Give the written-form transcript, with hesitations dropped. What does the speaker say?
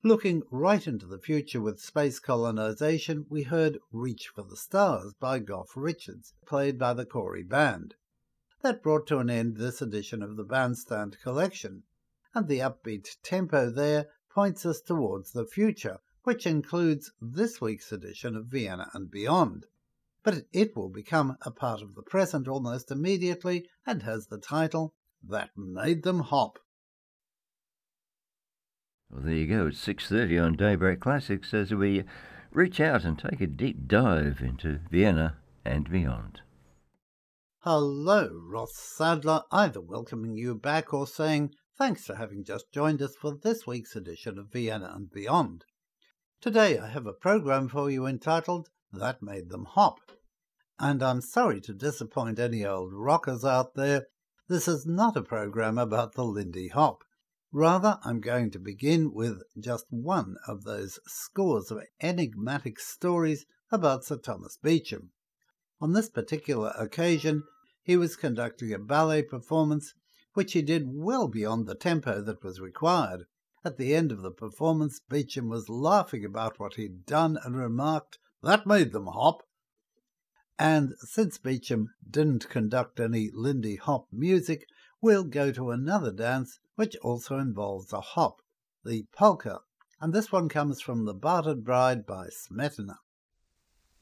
Looking right into the future with space colonization, we heard Reach for the Stars by Goff Richards, played by the Corey Band. That brought to an end this edition of the Bandstand Collection, and the upbeat tempo there points us towards the future, which includes this week's edition of Vienna and Beyond. But it will become a part of the present almost immediately and has the title That Made Them Hop. Well, there you go. It's 6:30 on Daybreak Classics as we reach out and take a deep dive into Vienna and beyond. Hello, Ross Sadler, either welcoming you back or saying thanks for having just joined us for this week's edition of Vienna and Beyond. Today I have a program for you entitled That Made Them Hop. And I'm sorry to disappoint any old rockers out there, this is not a program about the Lindy Hop. Rather, I'm going to begin with just one of those scores of enigmatic stories about Sir Thomas Beecham. On this particular occasion, he was conducting a ballet performance, which he did well beyond the tempo that was required. At the end of the performance, Beecham was laughing about what he'd done and remarked, "That made them hop." And since Beecham didn't conduct any Lindy Hop music, we'll go to another dance which also involves a hop, the polka, and this one comes from The Bartered Bride by Smetana.